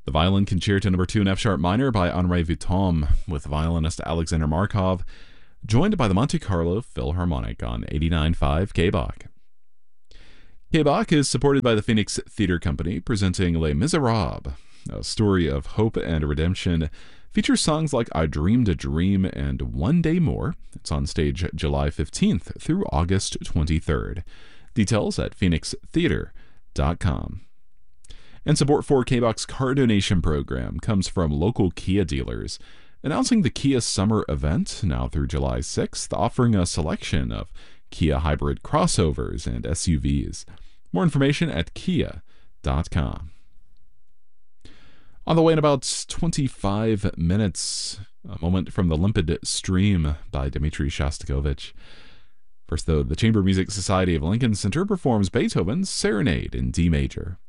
The violin Concerto No. 2 in F-sharp minor by Henri Vuitton, with violinist Alexander Markov, joined by the Monte Carlo Philharmonic on 89.5 KBach. KBach is supported by the Phoenix Theatre Company, presenting Les Miserables, a story of hope and redemption. Features songs like I Dreamed a Dream and One Day More. It's on stage July 15th through August 23rd. Details at phoenixtheater.com. And support for KBach's car donation program comes from local Kia dealers, announcing the Kia Summer Event now through July 6th, offering a selection of Kia hybrid crossovers and SUVs. More information at kia.com. On the way in about 25 minutes, a moment from the Limpid Stream by Dmitri Shostakovich. First, though, the Chamber Music Society of Lincoln Center performs Beethoven's Serenade in D major.